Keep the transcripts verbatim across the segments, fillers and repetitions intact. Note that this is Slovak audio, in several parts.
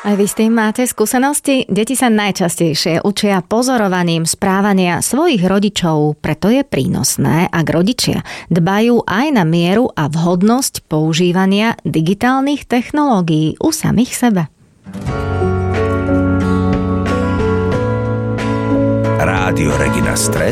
Aj vy s tým máte skúsenosti? Deti sa najčastejšie učia pozorovaním správania svojich rodičov, preto je prínosné, ak rodičia dbajú aj na mieru a vhodnosť používania digitálnych technológií u samých sebe. Rádio Regina Stret,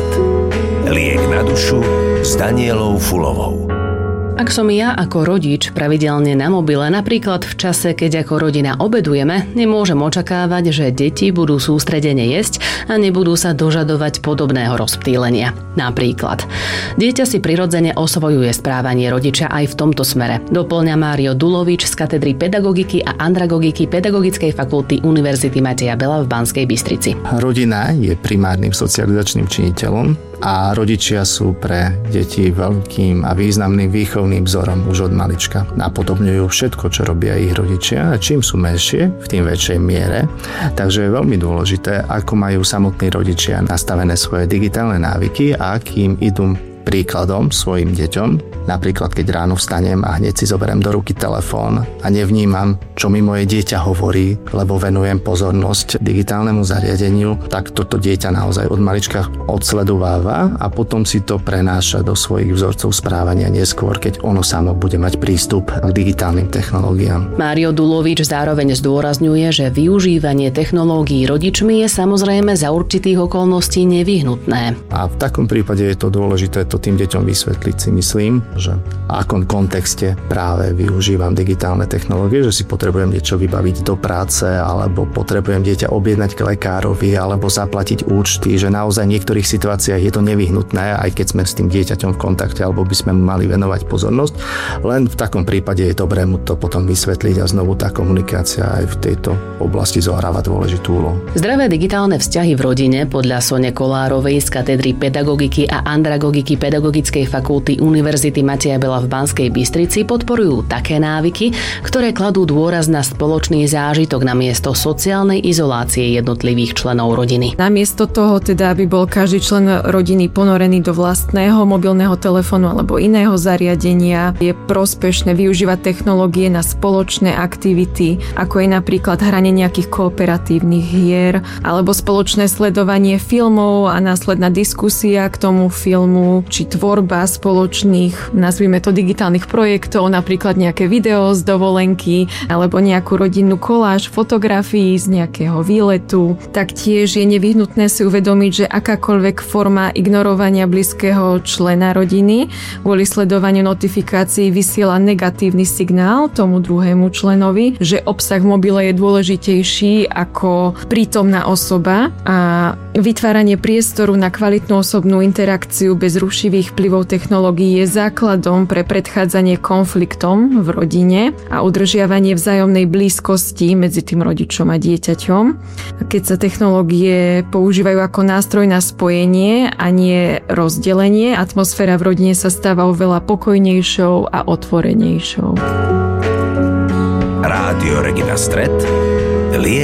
liek na dušu s Danielou Fulovou. Ak som ja ako rodič pravidelne na mobile, napríklad v čase, keď ako rodina obedujeme, nemôžem očakávať, že deti budú sústredene jesť a nebudú sa dožadovať podobného rozptýlenia. Napríklad. Dieťa si prirodzene osvojuje správanie rodiča aj v tomto smere. Doplňa Mário Dulovič z katedry pedagogiky a andragogiky Pedagogickej fakulty Univerzity Mateja Bela v Banskej Bystrici. Rodina je primárnym socializačným činiteľom a rodičia sú pre deti veľkým a významným výchovným vzorom už od malička. Napodobňujú všetko, čo robia ich rodičia, a čím sú menšie, v tým väčšej miere. Takže je veľmi dôležité, ako majú samotní rodičia nastavené svoje digitálne návyky a akým idú príkladom svojim deťom. Napríklad, keď ráno vstanem a hneď si zoberiem do ruky telefón a nevnímam, čo mi moje dieťa hovorí, lebo venujem pozornosť digitálnemu zariadeniu, tak toto dieťa naozaj od malička odsledováva a potom si to prenáša do svojich vzorcov správania neskôr, keď ono samo bude mať prístup k digitálnym technológiám. Mário Dulovič zároveň zdôrazňuje, že využívanie technológií rodičmi je samozrejme za určitých okolností nevyhnutné. A v takom prípade je to dôležité to tým deťom vysvetliť, si myslím, že v akom kontexte práve využívam digitálne technológie, že si potrebujem niečo vybaviť do práce, alebo potrebujem dieťa objednať k lekárovi, alebo zaplatiť účty, že naozaj v niektorých situáciách je to nevyhnutné, aj keď sme s tým dieťaťom v kontakte, alebo by sme mu mali venovať pozornosť. Len v takom prípade je dobré mu to potom vysvetliť a znovu tá komunikácia aj v tejto oblasti zohráva dôležitú úlohu. Zdravé digitálne vzťahy v rodine podľa Sone Kolárovej z katedry pedagogiky a andragogiky Pedagogickej fakulty Univerzity Mateja Bela v Banskej Bystrici podporujú také návyky, ktoré kladú dôraz na spoločný zážitok namiesto sociálnej izolácie jednotlivých členov rodiny. Namiesto toho teda, aby bol každý člen rodiny ponorený do vlastného mobilného telefónu alebo iného zariadenia, je prospešné využívať technológie na spoločné aktivity, ako je napríklad hranie nejakých kooperatívnych hier alebo spoločné sledovanie filmov a následná diskusia k tomu filmu, či tvorba spoločných, nazvime to digitálnych projektov, napríklad nejaké video z dovolenky alebo nejakú rodinnú koláž fotografií z nejakého výletu. Taktiež je nevyhnutné si uvedomiť, že akákoľvek forma ignorovania blízkeho člena rodiny kvôli sledovaniu notifikácií vysiela negatívny signál tomu druhému členovi, že obsah v mobile je dôležitejší ako prítomná osoba a vytváranie priestoru na kvalitnú osobnú interakciu bez rušivých vplyvov technológií je základom pre predchádzanie konfliktom v rodine a udržiavanie vzájomnej blízkosti medzi tým rodičom a dieťaťom. Keď sa technológie používajú ako nástroj na spojenie a nie rozdelenie, atmosféra v rodine sa stáva oveľa pokojnejšou a otvorenejšou. Rádio Regina Stret, liek